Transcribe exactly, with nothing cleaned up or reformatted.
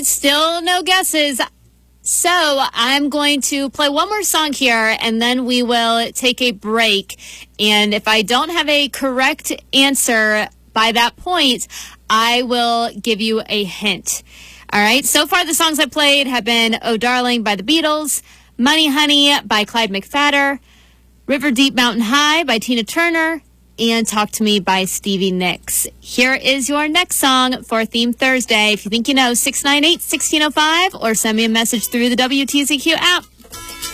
right, still no guesses. So I'm going to play one more song here, and then we will take a break. And if I don't have a correct answer by that point, I will give you a hint. All right, so far the songs I played have been Oh Darling by the Beatles, Money Honey by Clyde McPhatter, River Deep Mountain High by Tina Turner, and Talk to Me by Stevie Nicks. Here is your next song for Theme Thursday. If you think you know, six nine eight, one six zero five, or send me a message through the W T C Q app.